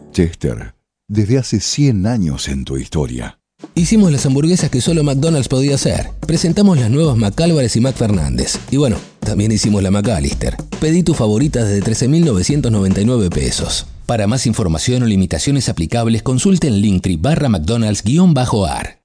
Chester, desde hace 100 años en tu historia. Hicimos las hamburguesas que solo McDonald's podía hacer. Presentamos las nuevas McAlvarez y McFernández. Y bueno, también hicimos la McAllister. Pedí tu favorita desde 13.999 pesos. Para más información o limitaciones aplicables, consulte en Linktree /McDonald's-AR.